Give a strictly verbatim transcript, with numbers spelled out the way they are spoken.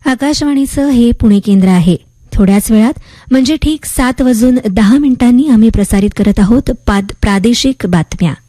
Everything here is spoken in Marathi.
आकाशवाणीचं हे पुणे केंद्र आहे. थोड्याच वेळात म्हणजे ठीक सात वाजून दहा मिनिटांनी आम्ही प्रसारित करत आहोत प्रादेशिक बातम्या.